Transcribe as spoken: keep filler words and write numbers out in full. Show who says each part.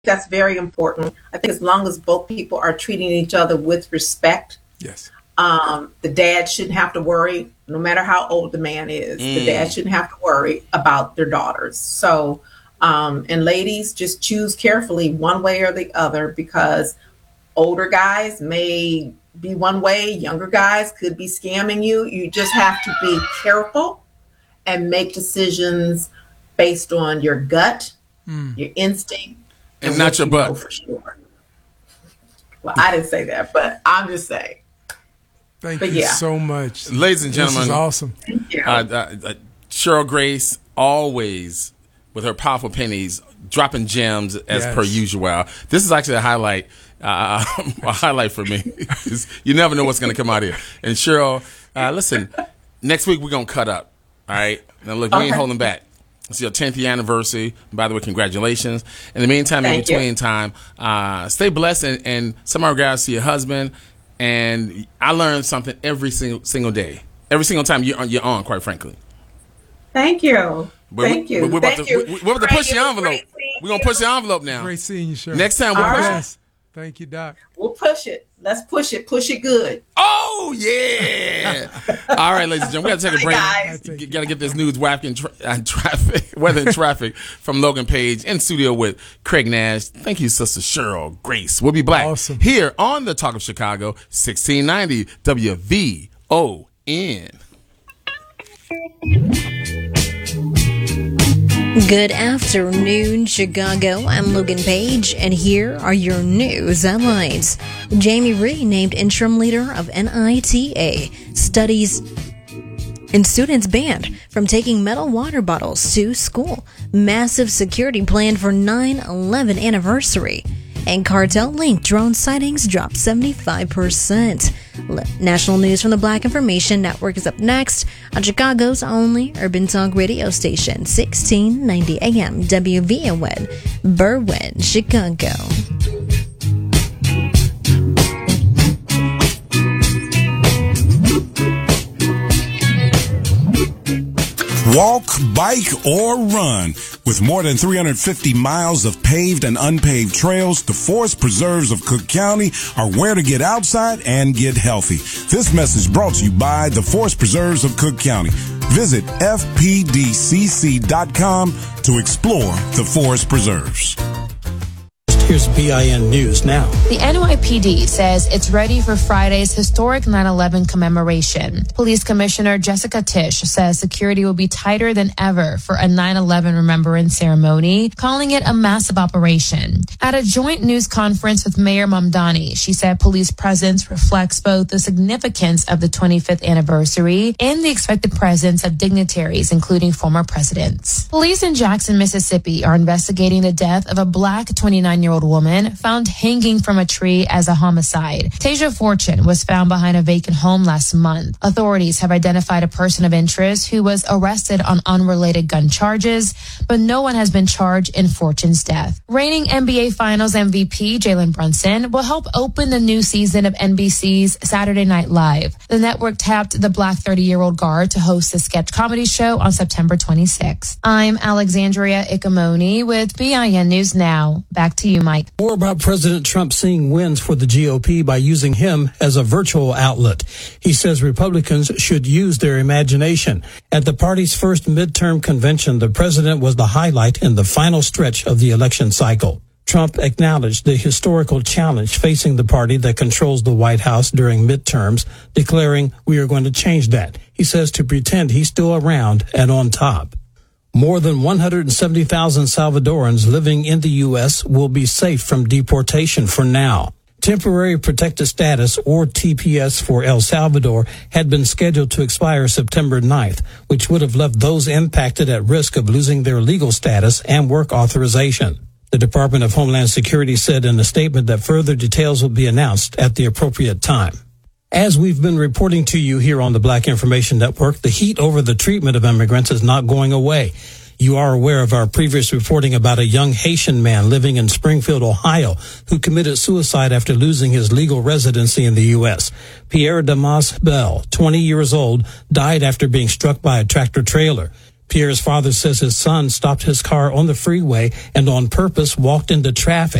Speaker 1: that's very important. I think as long as both people are treating each other with respect,
Speaker 2: yes,
Speaker 1: um, the dad shouldn't have to worry, no matter how old the man is. Mm. The dad shouldn't have to worry about their daughters. So, um, and ladies, just choose carefully one way or the other, because older guys may be one way, younger guys could be scamming you. You just have to be careful and make decisions based on your gut, mm. your instinct,
Speaker 2: and, and not your butt.
Speaker 1: For sure. Well, I didn't say that, but I'm just saying.
Speaker 2: Thank
Speaker 1: but
Speaker 2: you
Speaker 1: yeah.
Speaker 2: so much, ladies and gentlemen.
Speaker 3: This is awesome.
Speaker 1: Thank you.
Speaker 2: Uh, uh, uh, Cheryl Grace, always with her powerful pennies, dropping gems as
Speaker 3: yes.
Speaker 2: per usual. This is actually a highlight, uh, a highlight for me. You never know what's going to come out here. And Cheryl, uh, listen, next week we're going to cut up. All right. Now look, we
Speaker 1: okay.
Speaker 2: ain't holding back. It's your tenth year anniversary. By the way, congratulations. In the meantime, in
Speaker 1: Thank
Speaker 2: between
Speaker 1: you.
Speaker 2: time, uh, stay blessed, and, and some regards to your husband. And I learned something every single single day, every single time you're on, you're on, quite frankly.
Speaker 1: Thank you.
Speaker 2: We're,
Speaker 1: Thank you.
Speaker 2: We're about
Speaker 1: Thank
Speaker 2: to,
Speaker 1: you.
Speaker 2: We're, we're about to push the envelope. We're going to push the envelope now.
Speaker 3: Great seeing you, Cheryl.
Speaker 2: Next time, we'll
Speaker 1: All
Speaker 2: push
Speaker 1: right.
Speaker 2: it.
Speaker 3: Thank you, Doc.
Speaker 1: We'll push it. Let's push it. Push it good.
Speaker 2: Oh, yeah. All right, ladies and gentlemen, we got to take a break.
Speaker 1: Guys.
Speaker 2: G- got to get this news whacked in tra- uh, traffic, weather and traffic from Logan Page in studio with Craig Nash. Thank you, Sister Cheryl Grace. We'll be back
Speaker 3: Awesome.
Speaker 2: here on the Talk of Chicago, sixteen ninety W V O N.
Speaker 4: Good afternoon, Chicago. I'm Logan Page, and here are your news headlines. Jamie Rhee named interim leader of N I T A. Studies and students banned from taking metal water bottles to school. Massive security plan for nine eleven anniversary. And cartel-linked drone sightings dropped seventy-five percent. National news from the Black Information Network is up next on Chicago's only urban talk radio station, sixteen ninety A M W V O N, Berwyn, Chicago.
Speaker 5: Walk, bike, or run. With more than three hundred fifty miles of paved and unpaved trails, the forest preserves of Cook County are where to get outside and get healthy. This message brought to you by the Forest Preserves of Cook County. Visit F P D C C dot com to explore the forest preserves.
Speaker 6: Here's B I N News now.
Speaker 7: The N Y P D says it's ready for Friday's historic nine eleven commemoration. Police Commissioner Jessica Tisch says security will be tighter than ever for a nine eleven remembrance ceremony, calling it a massive operation. At a joint news conference with Mayor Mamdani, she said police presence reflects both the significance of the twenty-fifth anniversary and the expected presence of dignitaries, including former presidents. Police in Jackson, Mississippi are investigating the death of a black twenty-nine-year-old woman found hanging from a tree as a homicide. Tasia Fortune was found behind a vacant home last month. Authorities have identified a person of interest who was arrested on unrelated gun charges, but no one has been charged in Fortune's death. Reigning N B A Finals M V P Jalen Brunson will help open the new season of N B C's Saturday Night Live. The network tapped the black thirty-year-old guard to host the sketch comedy show on September twenty-sixth. I'm Alexandria Icamoni with B I N News Now. Back to you, Mike.
Speaker 6: More about President Trump seeing wins for the G O P by using him as a virtual outlet. He says Republicans should use their imagination. At the party's first midterm convention, the president was the highlight in the final stretch of the election cycle. Trump acknowledged the historical challenge facing the party that controls the White House during midterms, declaring, "We are going to change that." He says to pretend he's still around and on top. More than one hundred seventy thousand Salvadorans living in the U S will be safe from deportation for now. Temporary Protected Status, or T P S, for El Salvador had been scheduled to expire September ninth, which would have left those impacted at risk of losing their legal status and work authorization. The Department of Homeland Security said in a statement that further details will be announced at the appropriate time. As we've been reporting to you here on the Black Information Network, the heat over the treatment of immigrants is not going away. You are aware of our previous reporting about a young Haitian man living in Springfield, Ohio, who committed suicide after losing his legal residency in the U S. Pierre Damas Bell, twenty years old, died after being struck by a tractor trailer. Pierre's father says his son stopped his car on the freeway and on purpose walked into traffic.